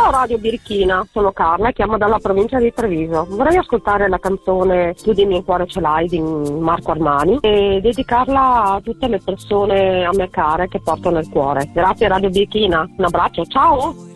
Ciao Radio Birichina, sono Carla, chiamo dalla provincia di Treviso. Vorrei ascoltare la canzone Tu di mio cuore ce l'hai di Marco Armani e dedicarla a tutte le persone a me care che porto nel cuore. Grazie Radio Birichina, un abbraccio, ciao!